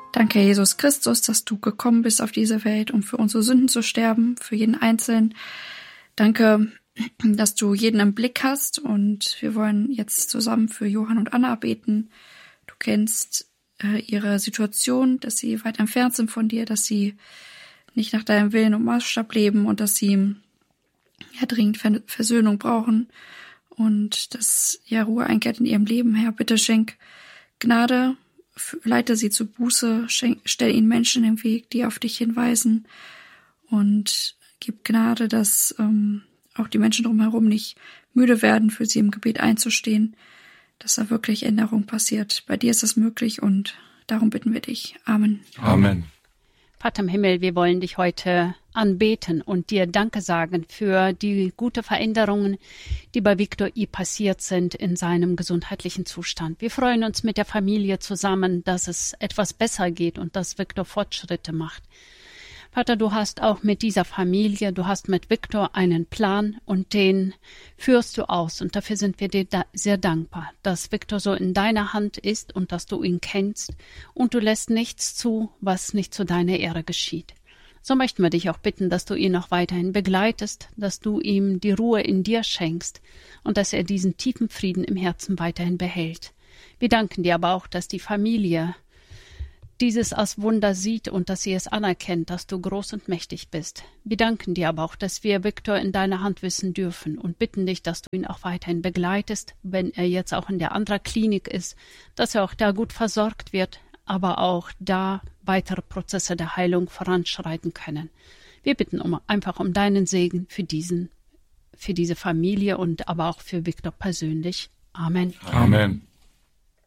Danke, Jesus Christus, dass du gekommen bist auf diese Welt, um für unsere Sünden zu sterben, für jeden Einzelnen. Danke, dass du jeden im Blick hast, und wir wollen jetzt zusammen für Johann und Anna beten. Du kennst ihre Situation, dass sie weit entfernt sind von dir, dass sie nicht nach deinem Willen und Maßstab leben und dass sie dringend Versöhnung brauchen und dass Ruhe einkehrt in ihrem Leben. Herr, bitte schenk Gnade, leite sie zu Buße, stell ihnen Menschen im Weg, die auf dich hinweisen, und gib Gnade, dass auch die Menschen drumherum nicht müde werden, für sie im Gebet einzustehen, dass da wirklich Änderung passiert. Bei dir ist das möglich, und darum bitten wir dich. Amen. Amen. Vater im Himmel, wir wollen dich heute anbeten und dir Danke sagen für die guten Veränderungen, die bei Viktor I. passiert sind in seinem gesundheitlichen Zustand. Wir freuen uns mit der Familie zusammen, dass es etwas besser geht und dass Viktor Fortschritte macht. Vater, du hast auch mit dieser Familie, du hast mit Viktor einen Plan, und den führst du aus. Und dafür sind wir dir sehr dankbar, dass Viktor so in deiner Hand ist und dass du ihn kennst, und du lässt nichts zu, was nicht zu deiner Ehre geschieht. So möchten wir dich auch bitten, dass du ihn noch weiterhin begleitest, dass du ihm die Ruhe in dir schenkst und dass er diesen tiefen Frieden im Herzen weiterhin behält. Wir danken dir aber auch, dass die Familie dieses als Wunder sieht und dass sie es anerkennt, dass du groß und mächtig bist. Wir danken dir aber auch, dass wir Viktor in deiner Hand wissen dürfen, und bitten dich, dass du ihn auch weiterhin begleitest, wenn er jetzt auch in der anderen Klinik ist, dass er auch da gut versorgt wird, aber auch da weitere Prozesse der Heilung voranschreiten können. Wir bitten einfach um deinen Segen für diese Familie und aber auch für Viktor persönlich. Amen. Amen.